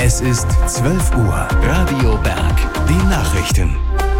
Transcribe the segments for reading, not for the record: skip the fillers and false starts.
Es ist 12 Uhr. Radio Berg. Die Nachrichten.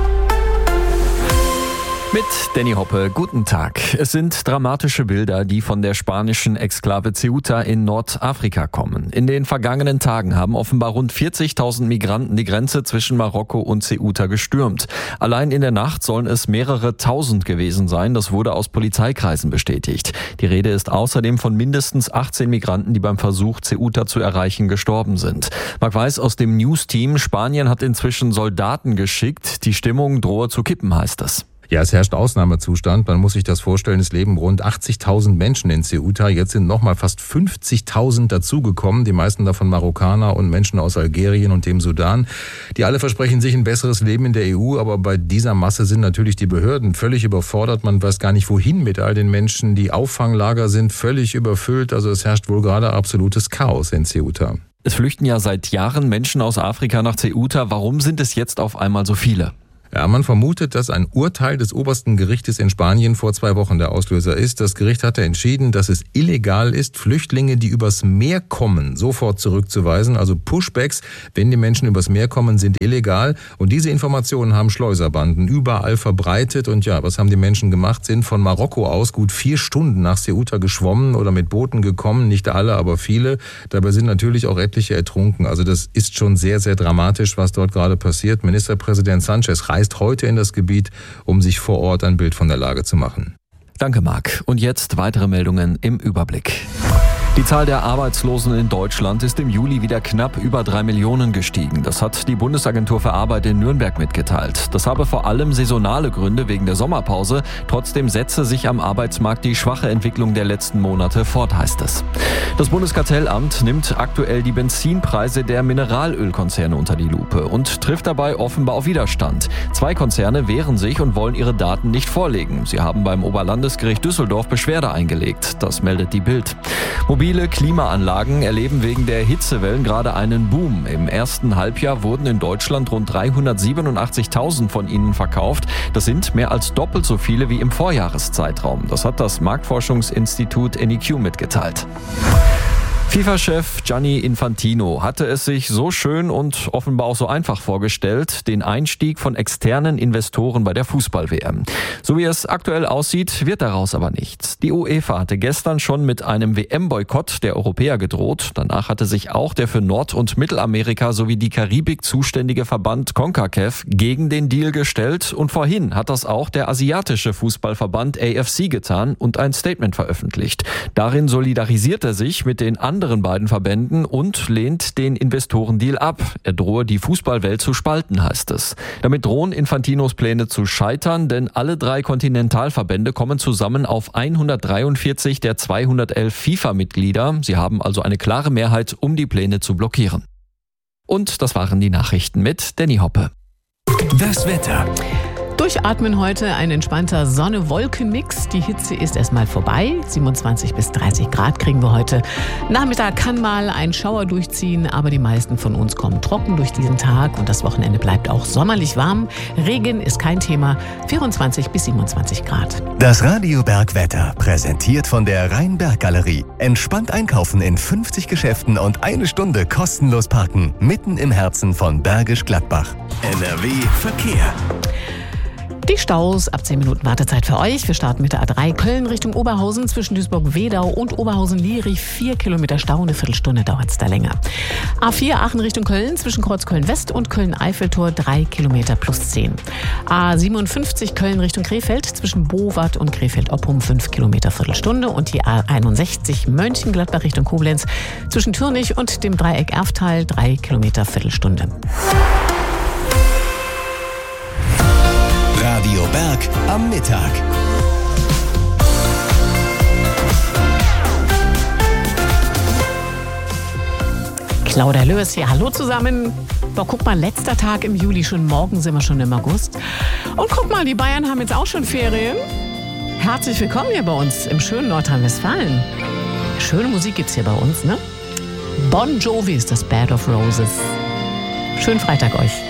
Mit Danny Hoppe, guten Tag. Es sind dramatische Bilder, die von der spanischen Exklave Ceuta in Nordafrika kommen. In den vergangenen Tagen haben offenbar rund 40.000 Migranten die Grenze zwischen Marokko und Ceuta gestürmt. Allein in der Nacht sollen es mehrere tausend gewesen sein. Das wurde aus Polizeikreisen bestätigt. Die Rede ist außerdem von mindestens 18 Migranten, die beim Versuch, Ceuta zu erreichen, gestorben sind. Marc Weiß aus dem News-Team. Spanien hat inzwischen Soldaten geschickt. Die Stimmung drohe zu kippen, heißt es. Ja, es herrscht Ausnahmezustand. Man muss sich das vorstellen, es leben rund 80.000 Menschen in Ceuta. Jetzt sind nochmal fast 50.000 dazugekommen, die meisten davon Marokkaner und Menschen aus Algerien und dem Sudan. Die alle versprechen sich ein besseres Leben in der EU, aber bei dieser Masse sind natürlich die Behörden völlig überfordert. Man weiß gar nicht, wohin mit all den Menschen. Die Auffanglager sind völlig überfüllt. Also es herrscht wohl gerade absolutes Chaos in Ceuta. Es flüchten ja seit Jahren Menschen aus Afrika nach Ceuta. Warum sind es jetzt auf einmal so viele? Ja, man vermutet, dass ein Urteil des obersten Gerichtes in Spanien vor 2 Wochen der Auslöser ist. Das Gericht hatte entschieden, dass es illegal ist, Flüchtlinge, die übers Meer kommen, sofort zurückzuweisen. Also Pushbacks, wenn die Menschen übers Meer kommen, sind illegal. Und diese Informationen haben Schleuserbanden überall verbreitet. Und ja, was haben die Menschen gemacht? Sind von Marokko aus gut 4 Stunden nach Ceuta geschwommen oder mit Booten gekommen. Nicht alle, aber viele. Dabei sind natürlich auch etliche ertrunken. Also das ist schon sehr, sehr dramatisch, was dort gerade passiert. Ministerpräsident Sanchez reist heute in das Gebiet, um sich vor Ort ein Bild von der Lage zu machen. Danke, Marc. Und jetzt weitere Meldungen im Überblick. Die Zahl der Arbeitslosen in Deutschland ist im Juli wieder knapp über 3 Millionen gestiegen. Das hat die Bundesagentur für Arbeit in Nürnberg mitgeteilt. Das habe vor allem saisonale Gründe wegen der Sommerpause. Trotzdem setze sich am Arbeitsmarkt die schwache Entwicklung der letzten Monate fort, heißt es. Das Bundeskartellamt nimmt aktuell die Benzinpreise der Mineralölkonzerne unter die Lupe und trifft dabei offenbar auf Widerstand. 2 Konzerne wehren sich und wollen ihre Daten nicht vorlegen. Sie haben beim Oberlandesgericht Düsseldorf Beschwerde eingelegt. Das meldet die Bild. Mobile Klimaanlagen erleben wegen der Hitzewellen gerade einen Boom. Im ersten Halbjahr wurden in Deutschland rund 387.000 von ihnen verkauft. Das sind mehr als doppelt so viele wie im Vorjahreszeitraum. Das hat das Marktforschungsinstitut NEQ mitgeteilt. FIFA-Chef Gianni Infantino hatte es sich so schön und offenbar auch so einfach vorgestellt, den Einstieg von externen Investoren bei der Fußball-WM. So wie es aktuell aussieht, wird daraus aber nichts. Die UEFA hatte gestern schon mit einem WM-Boykott der Europäer gedroht. Danach hatte sich auch der für Nord- und Mittelamerika sowie die Karibik zuständige Verband CONCACAF gegen den Deal gestellt. Und vorhin hat das auch der asiatische Fußballverband AFC getan und ein Statement veröffentlicht. Darin solidarisiert er sich mit den anderen beiden Verbänden und lehnt den Investorendeal ab. Er drohe die Fußballwelt zu spalten, heißt es. Damit drohen Infantinos Pläne zu scheitern, denn alle 3 Kontinentalverbände kommen zusammen auf 143 der 211 FIFA-Mitglieder. Sie haben also eine klare Mehrheit, um die Pläne zu blockieren. Und das waren die Nachrichten mit Danny Hoppe. Das Wetter. Durchatmen heute, ein entspannter Sonne-Wolken-Mix. Die Hitze ist erstmal vorbei. 27 bis 30 Grad kriegen wir heute. Nachmittag kann mal ein Schauer durchziehen, aber die meisten von uns kommen trocken durch diesen Tag und das Wochenende bleibt auch sommerlich warm. Regen ist kein Thema. 24 bis 27 Grad. Das Radio Berg Wetter, präsentiert von der Rhein-Berg-Galerie. Entspannt einkaufen in 50 Geschäften und 1 Stunde kostenlos parken. Mitten im Herzen von Bergisch Gladbach. NRW Verkehr. Die Staus, ab 10 Minuten Wartezeit für euch. Wir starten mit der A3 Köln Richtung Oberhausen zwischen Duisburg-Wedau und Oberhausen-Lierich. 4 Kilometer Stau, eine Viertelstunde dauert es da länger. A4 Aachen Richtung Köln zwischen Kreuz Köln-West und Köln-Eiffeltor 3 Kilometer plus 10. A57 Köln Richtung Krefeld zwischen Bowat und Krefeld-Oppum 5 Kilometer Viertelstunde. Und die A61 Mönchengladbach Richtung Koblenz zwischen Türnich und dem Dreieck Erftal 3 Kilometer Viertelstunde. Radio Berg am Mittag. Claudia Lörs hier, hallo zusammen. Boah, guck mal, letzter Tag im Juli, schon morgen sind wir schon im August. Und guck mal, die Bayern haben jetzt auch schon Ferien. Herzlich willkommen hier bei uns im schönen Nordrhein-Westfalen. Schöne Musik gibt's hier bei uns, ne? Bon Jovi ist das Bed of Roses. Schönen Freitag euch.